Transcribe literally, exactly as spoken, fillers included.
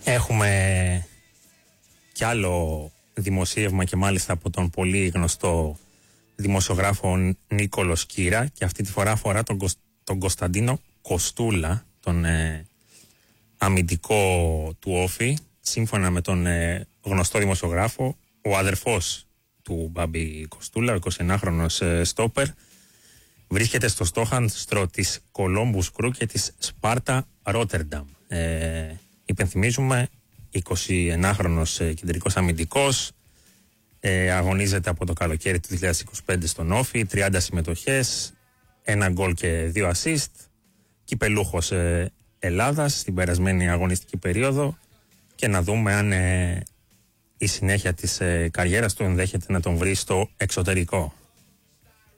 Έχουμε κι άλλο δημοσίευμα και μάλιστα από τον πολύ γνωστό δημοσιογράφο Νίκολο Κύρα, και αυτή τη φορά αφορά τον, τον Κωνσταντίνο Κοστούλα, τον ε, αμυντικό του Όφη. Σύμφωνα με τον ε, γνωστό δημοσιογράφο, ο αδερφός του Μπάμπη Κοστούλα, ο εικοσιενάχρονος ε, στόπερ, βρίσκεται στο στόχαστρο της Κολόμπους Κρού και της Σπάρτα Ρότερνταμ. Ε, υπενθυμίζουμε, εικοσιενάχρονος ε, κεντρικός αμυντικός, ε, αγωνίζεται από το καλοκαίρι του δύο χιλιάδες είκοσι πέντε στον Όφη, τριάντα συμμετοχές, ένα γκολ και δύο ασίστ, κυπελούχος ε, Ελλάδας στην περασμένη αγωνιστική περίοδο, και να δούμε αν ε, η συνέχεια της ε, καριέρας του ενδέχεται να τον βρει στο εξωτερικό.